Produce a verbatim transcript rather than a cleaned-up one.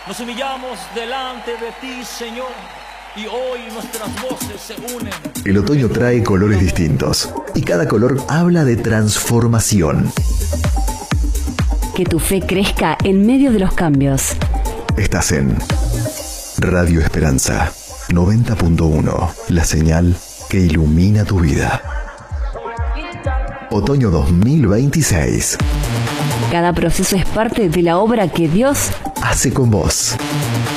Nos humillamos delante de ti, Señor, y hoy nuestras voces se unen. El otoño trae colores distintos y cada color habla de transformación. Que tu fe crezca en medio de los cambios. Estás en Radio Esperanza noventa punto uno, la señal que ilumina tu vida. Otoño dos mil veintiséis. Cada proceso es parte de la obra que Dios hace con vos.